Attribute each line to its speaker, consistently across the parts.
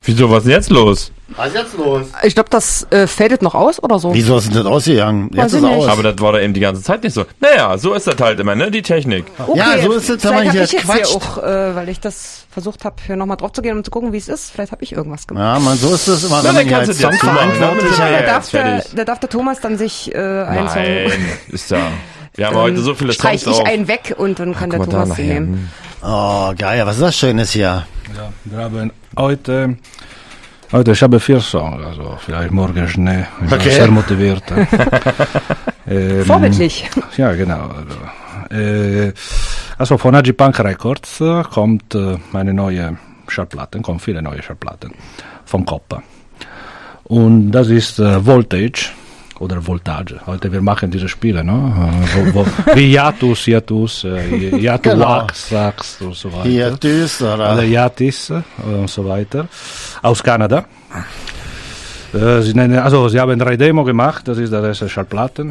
Speaker 1: Wieso, was ist denn jetzt los?
Speaker 2: Was ist jetzt los?
Speaker 3: Ich glaube, das fadet noch aus oder so.
Speaker 2: Wieso ist denn das ausgegangen? Jetzt ist aus.
Speaker 1: Aber das war da eben die ganze Zeit nicht so. Naja, so ist das halt immer, ne? Die Technik.
Speaker 3: Okay,
Speaker 2: Ja, so ist es, wenn man
Speaker 3: vielleicht
Speaker 2: hier
Speaker 3: hab ich jetzt
Speaker 2: quatscht.
Speaker 3: hier auch, weil ich das versucht habe, hier nochmal drauf zu gehen, um zu gucken, wie es ist. Vielleicht habe ich irgendwas gemacht.
Speaker 2: Ja, man, so ist es immer,
Speaker 1: Na,
Speaker 2: wenn man
Speaker 1: dann
Speaker 2: hier
Speaker 1: kannst
Speaker 2: als
Speaker 1: du dir
Speaker 2: Songverantwortlicher...
Speaker 1: zumachen.
Speaker 3: Da darf der Thomas dann sich einen Song...
Speaker 1: Nein, ist ja... Wir haben heute so viele
Speaker 3: streich
Speaker 1: Songs
Speaker 3: ich
Speaker 1: auf.
Speaker 3: einen weg und dann kann der
Speaker 1: Guck mal da
Speaker 3: Thomas den
Speaker 1: nachher.
Speaker 3: nehmen.
Speaker 2: Oh, geil, was ist das Schönes hier?
Speaker 4: Ja, wir haben heute ich habe 4 Songs, also vielleicht morgen Schnee. Ich bin
Speaker 2: Okay.
Speaker 4: sehr motiviert.
Speaker 3: Vorbildlich.
Speaker 4: Ja, genau. Also von AG Punk Records kommt eine neue Schallplatte, kommen viele neue Schallplatten von Coppa. Und das ist Voltage oder Voltage. Heute wir machen diese Spiele, ne? Wie Yatus, Yatu
Speaker 2: Genau.
Speaker 4: Wax, Sax und so weiter.
Speaker 2: Hier, Düs,
Speaker 4: Oder
Speaker 2: oder?
Speaker 4: Yatis und so weiter. Aus Kanada. Sie haben 3 Demo gemacht, das ist der erste Schallplatten.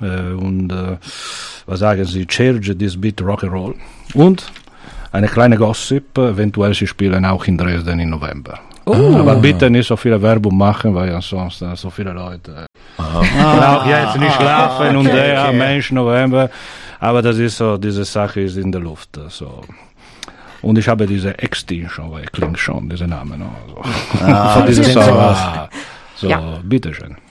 Speaker 4: Was sagen Sie? Charge this beat Rock'n'Roll. Und eine kleine Gossip, eventuell sie spielen auch in Dresden im November. Aber bitte nicht so viele Werbung machen, weil ansonsten so viele Leute auch jetzt nicht schlafen und Mensch, November. Aber das ist so, diese Sache ist in der Luft. So. Und ich habe diese Extinction, weil klingt schon, diese Name. No? Also, von diesem
Speaker 2: klingt
Speaker 4: Song.
Speaker 2: sowas.
Speaker 4: So,
Speaker 3: Ja.
Speaker 4: bitteschön.